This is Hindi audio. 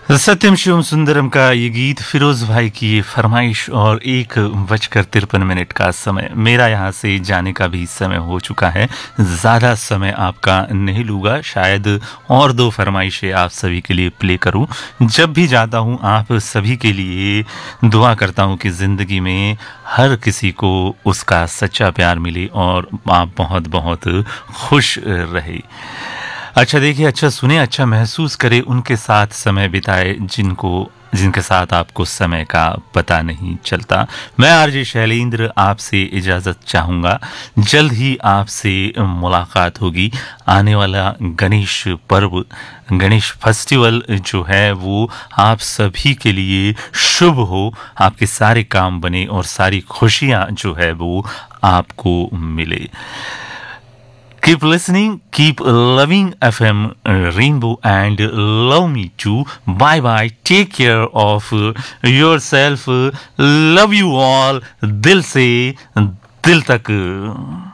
सत्यम शिवम सुंदरम का ये गीत फिरोज भाई की ये फरमाइश और 1:53 का समय मेरा यहाँ से जाने का भी समय हो चुका है। ज़्यादा समय आपका नहीं लूँगा, शायद और 2 फरमाइशें आप सभी के लिए प्ले करूँ। जब भी जाता हूँ आप सभी के लिए दुआ करता हूँ कि ज़िंदगी में हर किसी को उसका सच्चा प्यार मिले और आप बहुत बहुत खुश रहे। अच्छा देखिए, अच्छा सुने, अच्छा महसूस करे, उनके साथ समय बिताए जिनके साथ आपको समय का पता नहीं चलता। मैं आरजे शैलेंद्र आपसे इजाज़त चाहूँगा। जल्द ही आपसे मुलाकात होगी। आने वाला गणेश पर्व, गणेश फेस्टिवल जो है वो आप सभी के लिए शुभ हो, आपके सारे काम बने और सारी खुशियाँ जो है वो आपको मिले। Keep listening, keep loving FM Rainbow and love me too. Bye bye. Take care of yourself. Love you all. दिल से दिल तक।